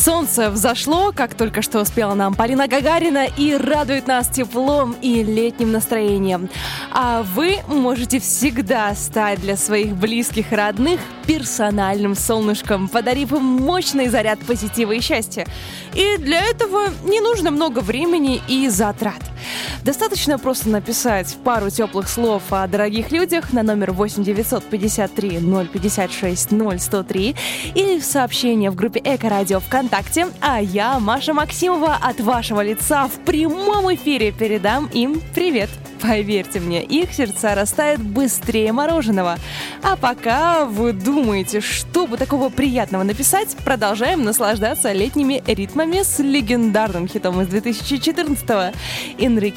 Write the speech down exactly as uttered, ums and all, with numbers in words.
Солнце взошло, как только что успела нам Полина Гагарина, и радует нас теплом и летним настроением. А вы можете всегда стать для своих близких и родных персональным солнышком, подарив им мощный заряд позитива и счастья. И для этого не нужно много времени и затрат. Достаточно просто написать пару теплых слов о дорогих людях на номер восемь девятьсот пятьдесят три ноль пятьдесят шесть ноль сто три или в сообщение в группе Эко-радио ВКонтакте, а я, Маша Максимова, от вашего лица в прямом эфире передам им привет. Поверьте мне, их сердца растают быстрее мороженого. А пока вы думаете, что бы такого приятного написать, продолжаем наслаждаться летними ритмами с легендарным хитом из две тысячи четырнадцатого. Энрике